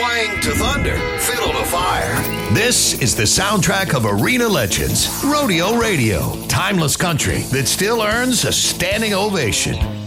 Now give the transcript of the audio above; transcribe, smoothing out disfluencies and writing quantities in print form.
Swing to thunder, fiddle to fire. This is the soundtrack of arena legends, Rodeo Radio. Timeless country that still earns a standing ovation.